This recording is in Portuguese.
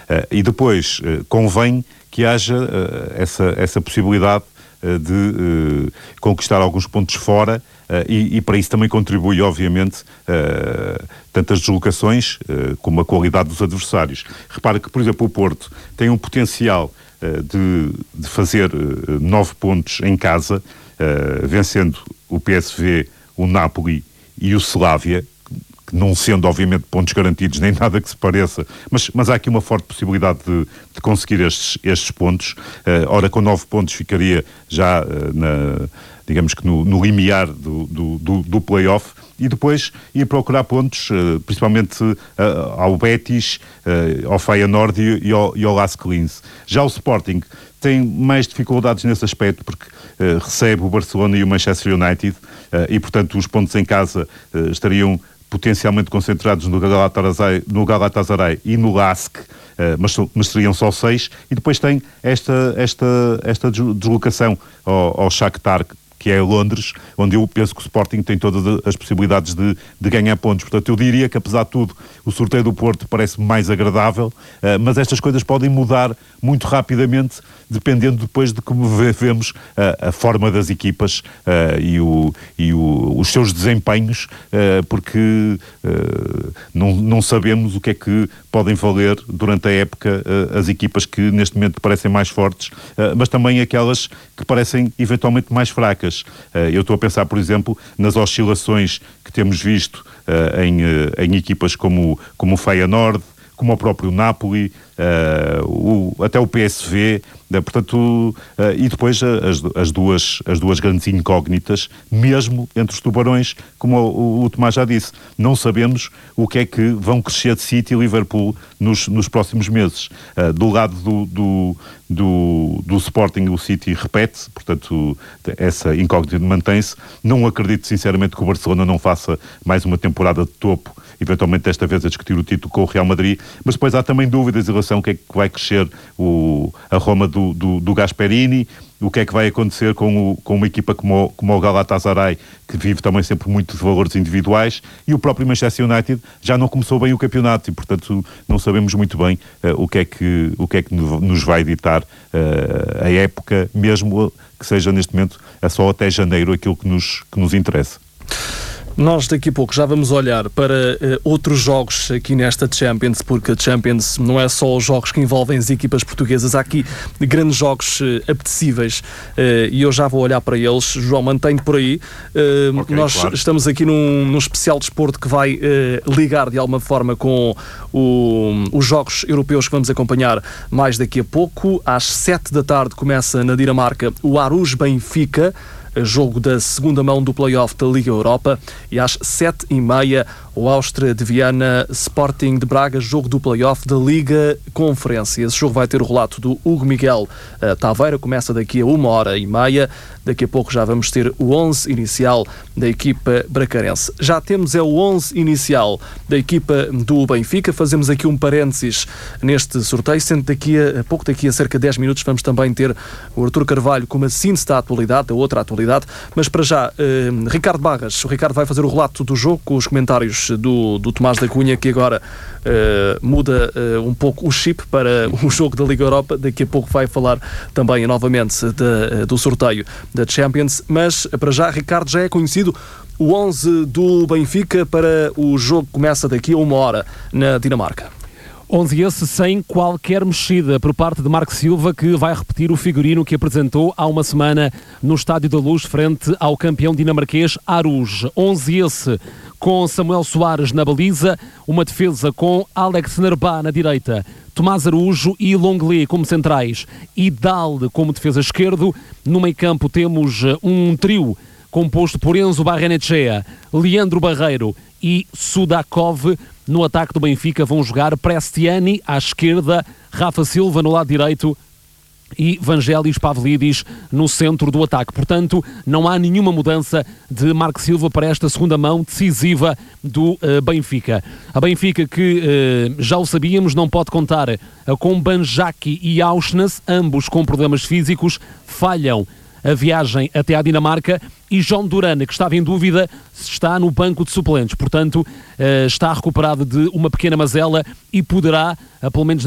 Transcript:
E depois convém que haja essa possibilidade de conquistar alguns pontos fora, e para isso também contribui, obviamente, tanto as deslocações como a qualidade dos adversários. Repara que, por exemplo, o Porto tem um potencial de fazer 9 pontos em casa, vencendo o PSV, o Napoli e o Slavia, que não sendo, obviamente, pontos garantidos, nem nada que se pareça, mas há aqui uma forte possibilidade de conseguir estes pontos. Ora, com 9 pontos ficaria já digamos que no limiar do play-off, e depois ia procurar pontos, principalmente ao Betis, ao Feyenoord e ao Lask Linz. Já o Sporting tem mais dificuldades nesse aspecto, porque recebe o Barcelona e o Manchester United, e, portanto, os pontos em casa estariam potencialmente concentrados no Galatasaray e no Lask, mas seriam só 6, e depois tem esta deslocação ao Shakhtar, que é Londres, onde eu penso que o Sporting tem todas as possibilidades de ganhar pontos. Portanto, eu diria que, apesar de tudo, o sorteio do Porto parece mais agradável, mas estas coisas podem mudar muito rapidamente, dependendo depois de como vemos a forma das equipas e os seus desempenhos, porque não sabemos o que é que podem valer durante a época as equipas que neste momento parecem mais fortes, mas também aquelas que parecem eventualmente mais fracas. Eu estou a pensar, por exemplo, nas oscilações que temos visto em equipas como o Feyenoord, como o próprio Napoli, até o PSV, portanto, e depois as duas grandes incógnitas, mesmo entre os tubarões, como o Tomás já disse. Não sabemos o que é que vão crescer de City e Liverpool nos próximos meses. Do lado do Sporting, o City repete, portanto, essa incógnita mantém-se. Não acredito, sinceramente, que o Barcelona não faça mais uma temporada de topo, eventualmente desta vez a discutir o título com o Real Madrid, mas depois há também dúvidas em relação ao que é que vai crescer a Roma do Gasperini, o que é que vai acontecer com uma equipa como o Galatasaray, que vive também sempre muito de valores individuais, e o próprio Manchester United já não começou bem o campeonato e, portanto, não sabemos muito bem o que é que nos vai ditar a época, mesmo que seja neste momento só até janeiro aquilo que nos interessa. Nós daqui a pouco já vamos olhar para outros jogos aqui nesta Champions, porque a Champions não é só os jogos que envolvem as equipas portuguesas, há aqui grandes jogos apetecíveis e eu já vou olhar para eles. João, mantém-te por aí. Okay, nós claro. Estamos aqui num especial desporto que vai ligar de alguma forma com os jogos europeus que vamos acompanhar mais daqui a pouco. Às 7 da tarde começa na Dinamarca o Aarhus Benfica, jogo da segunda mão do play-off da Liga Europa, e às 7h30 o Áustria de Viana Sporting de Braga, jogo do play-off da Liga Conferência. Esse jogo vai ter o relato do Hugo Miguel Taveira, começa daqui a 1h30. Daqui a pouco já vamos ter o 11 inicial da equipa bracarense. Já temos o 11 inicial da equipa do Benfica. Fazemos aqui um parênteses neste sorteio, sendo daqui a cerca de 10 minutos vamos também ter o Artur Carvalho com uma síntese da atualidade, da outra atualidade. Mas para já, Ricardo Barras, o Ricardo vai fazer o relato do jogo com os comentários do Tomás da Cunha, que agora muda um pouco o chip para o jogo da Liga Europa. Daqui a pouco vai falar também novamente do sorteio da Champions, mas para já, Ricardo, já é conhecido o 11 do Benfica para o jogo que começa daqui a 1h na Dinamarca. 11 esse sem qualquer mexida por parte de Marco Silva, que vai repetir o figurino que apresentou há uma semana no Estádio da Luz frente ao campeão dinamarquês Aarhus. 11 esse com Samuel Soares na baliza, uma defesa com Alex Nerba na direita, Tomás Araújo e Longley como centrais e Dal como defesa esquerdo. No meio-campo temos um trio composto por Enzo Barrenechea, Leandro Barreiro e Sudakov. No ataque do Benfica vão jogar Prestiani à esquerda, Rafa Silva no lado direito e Vangelis Pavlidis no centro do ataque. Portanto, não há nenhuma mudança de Marco Silva para esta segunda mão decisiva do Benfica. A Benfica, que já o sabíamos, não pode contar com Banjaki e Auschwitz, ambos com problemas físicos, falham a viagem até à Dinamarca, e João Duran, que estava em dúvida se está no banco de suplentes, portanto está recuperado de uma pequena mazela e poderá, pelo menos